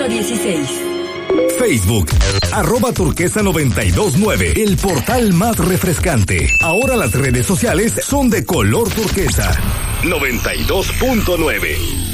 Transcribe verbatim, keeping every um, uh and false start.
cero dieciséis. Facebook, arroba turquesa noventa y dos nueve, el portal más refrescante. Ahora las redes sociales son de color turquesa. noventa y dos punto nueve.